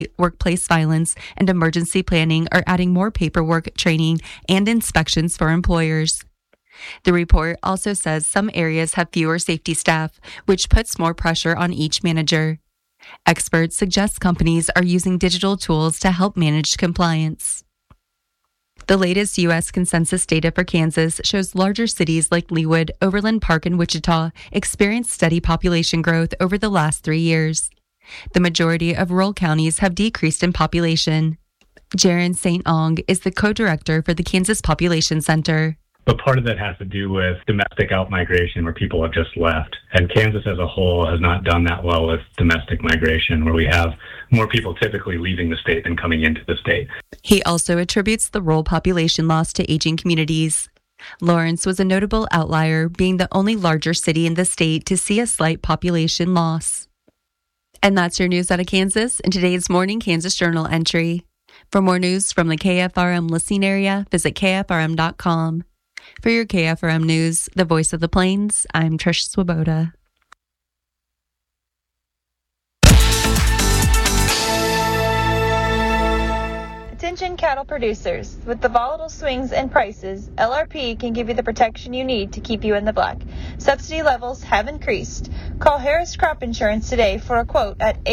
workplace violence, and emergency planning are adding more paperwork, training, and inspections for employers. The report also says some areas have fewer safety staff, which puts more pressure on each manager. Experts suggest companies are using digital tools to help manage compliance. The latest U.S. Consensus data for Kansas shows larger cities like Leawood, Overland Park, and Wichita experienced steady population growth over the last 3 years. The majority of rural counties have decreased in population. Jaron St. Ong is the co-director for the Kansas Population Center. But part of that has to do with domestic outmigration where people have just left. And Kansas as a whole has not done that well with domestic migration, where we have more people typically leaving the state than coming into the state. He also attributes the rural population loss to aging communities. Lawrence was a notable outlier, being the only larger city in the state to see a slight population loss. And that's your news out of Kansas in today's Morning Kansas Journal entry. For more news from the KFRM listening area, visit KFRM.com. For your KFRM News, the voice of the Plains, I'm Trish Swoboda. Attention cattle producers. With the volatile swings in prices, LRP can give you the protection you need to keep you in the black. Subsidy levels have increased. Call Harris Crop Insurance today for a quote at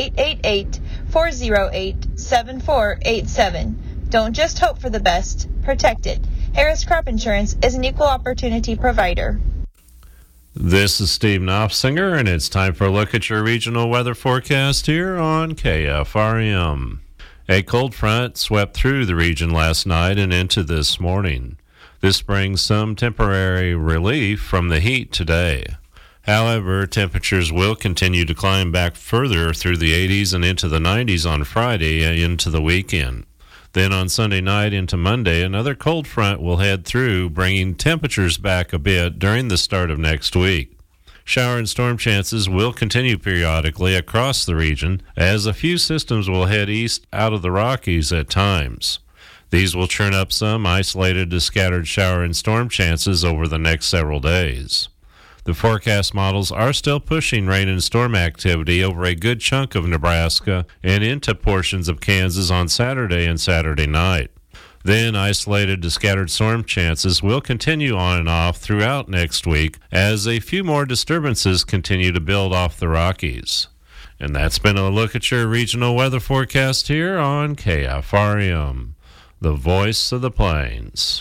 888-408-7487. Don't just hope for the best, protect it. Harris Crop Insurance is an equal opportunity provider. This is Steve Knopfsinger, and it's time for a look at your regional weather forecast here on KFRM. A cold front swept through the region last night and into this morning. This brings some temporary relief from the heat today. However, temperatures will continue to climb back further through the 80s and into the 90s on Friday and into the weekend. Then on Sunday night into Monday, another cold front will head through, bringing temperatures back a bit during the start of next week. Shower and storm chances will continue periodically across the region, as a few systems will head east out of the Rockies at times. These will churn up some isolated to scattered shower and storm chances over the next several days. The forecast models are still pushing rain and storm activity over a good chunk of Nebraska and into portions of Kansas on Saturday and Saturday night. Then isolated to scattered storm chances will continue on and off throughout next week as a few more disturbances continue to build off the Rockies. And that's been a look at your regional weather forecast here on KFRM, the voice of the Plains.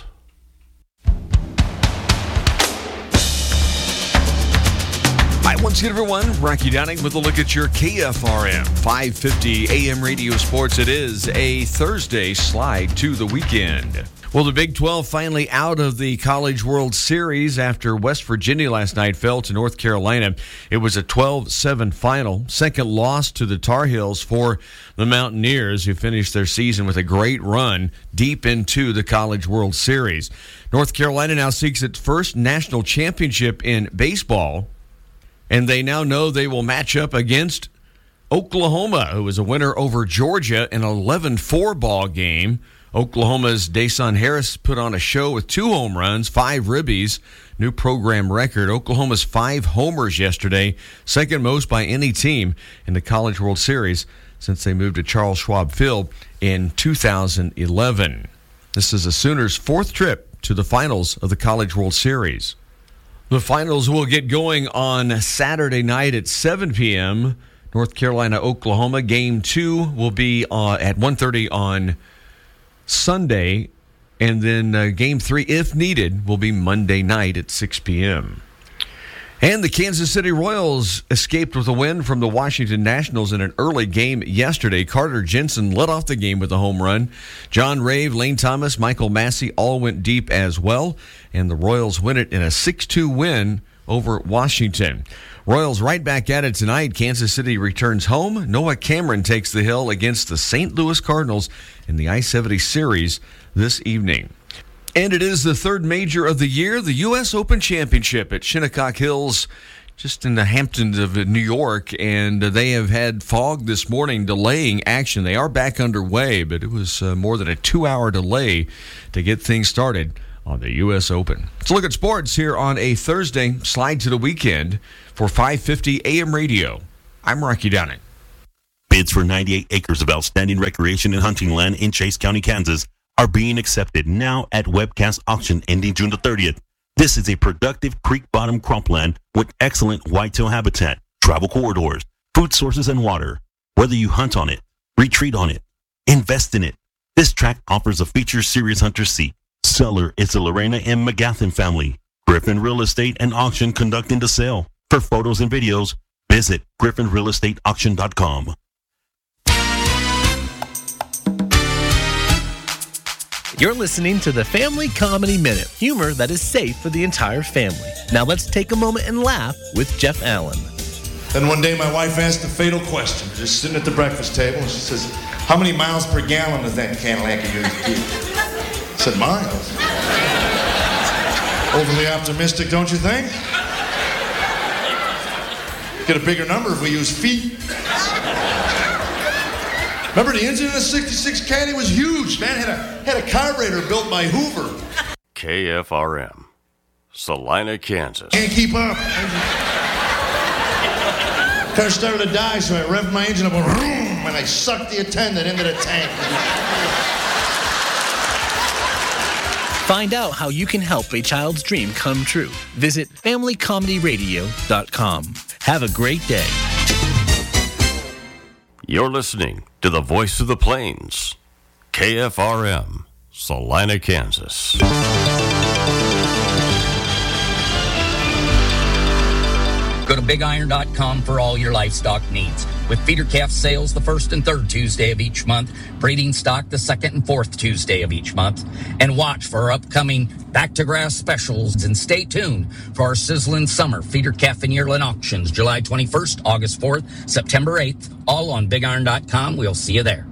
Hi, once again, everyone. Rocky Downing with a look at your KFRM 550 AM Radio Sports. It is a Thursday slide to the weekend. Well, the Big 12 finally out of the College World Series after West Virginia last night fell to North Carolina. It was a 12-7 final. Second loss to the Tar Heels for the Mountaineers, who finished their season with a great run deep into the College World Series. North Carolina now seeks its first national championship in baseball, and they now know they will match up against Oklahoma, who was a winner over Georgia in an 11-4 ball game. Oklahoma's Dason Harris put on a show with 2 home runs, 5 ribbies, new program record. Oklahoma's 5 homers yesterday, second most by any team in the College World Series since they moved to Charles Schwab Field in 2011. This is the Sooners' 4th trip to the finals of the College World Series. The finals will get going on Saturday night at 7 p.m. North Carolina, Oklahoma. Game 2 will be at 1:30 on Sunday. And then Game 3, if needed, will be Monday night at 6 p.m. And the Kansas City Royals escaped with a win from the Washington Nationals in an early game yesterday. Carter Jensen led off the game with a home run. John Rave, Lane Thomas, Michael Massey all went deep as well. And the Royals win it in a 6-2 win over Washington. Royals right back at it tonight. Kansas City returns home. Noah Cameron takes the hill against the St. Louis Cardinals in the I-70 Series this evening. And it is the third major of the year, the U.S. Open Championship at Shinnecock Hills, just in the Hamptons of New York. And they have had fog this morning delaying action. They are back underway, but it was more than a 2-hour delay to get things started on the U.S. Open. Let's look at sports here on a Thursday slide to the weekend for 550 AM radio. I'm Rocky Downing. Bids for 98 acres of outstanding recreation and hunting land in Chase County, Kansas are being accepted now at webcast auction ending June the 30th. This is a productive creek bottom cropland with excellent whitetail habitat, travel corridors, food sources, and water. Whether you hunt on it, retreat on it, invest in it, this tract offers a feature serious hunters seek. Seller is the Lorena M. McGathen family. Griffin Real Estate and Auction conducting the sale. For photos and videos, visit griffinrealestateauction.com. You're listening to the Family Comedy Minute, humor that is safe for the entire family. Now let's take a moment and laugh with Jeff Allen. Then one day my wife asked a fatal question. We're just sitting at the breakfast table, and she says, "How many miles per gallon does that Cadillac of yours do?" I said, "Miles." Overly optimistic, don't you think? Get a bigger number if we use feet. Remember the engine in the 66 Caddy was huge, man. Had a carburetor built by Hoover. KFRM, Salina, Kansas. Can't keep up. Car started to die, so I revved my engine up and I sucked the attendant into the tank. Find out how you can help a child's dream come true. Visit FamilyComedyRadio.com. Have a great day. You're listening to the Voice of the Plains, KFRM, Salina, Kansas. Go to BigIron.com for all your livestock needs. With feeder calf sales the 1st and 3rd Tuesday of each month, breeding stock the 2nd and 4th Tuesday of each month, and watch for our upcoming back to grass specials, and stay tuned for our sizzling summer feeder calf and yearling auctions, July 21st, August 4th, September 8th, all on BigIron.com. We'll see you there.